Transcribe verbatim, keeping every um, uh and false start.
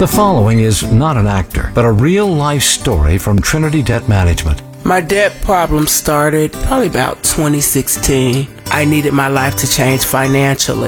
The following is not an actor, but a real-life story from Trinity Debt Management. My debt problem started probably about twenty sixteen. I needed my life to change financially.